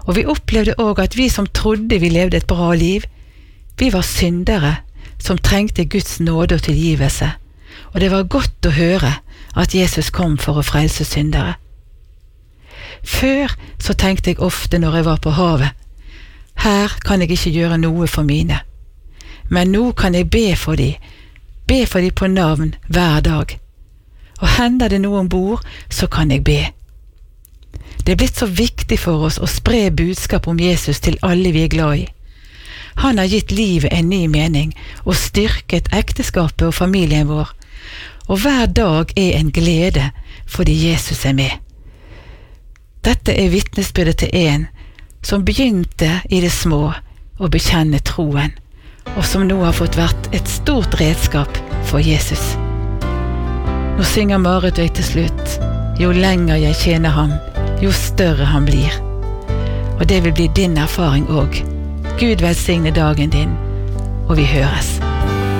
Og vi opplevde også at vi som trodde vi levde et bra liv, vi var syndere som trengte Guds nåde og tilgivelse, og det var godt å høre at Jesus kom for å frelse syndere. Før så tenkte jeg ofte når jeg var på havet, her kan jeg ikke gjøre noe for mine, men nå kan jeg be for de på navn hver dag, og hender det noe ombord, så kan jeg be. Det er blitt så viktig for oss å spre budskap om Jesus til alle vi er glad i. Han har gitt livet en ny mening og styrket ekteskapet og familien vår, og hver dag er en glede fordi Jesus er med. Dette er vitnesbyrdet til en som begynte i det små å bekjenne troen, og som nå har fått vært et stort redskap for Jesus. Nå synger Marit og jeg til slutt, jo lenger jeg tjener ham, jo større han blir. Og det vil bli din erfaring også. Gud velsigne dagen din, og vi høres.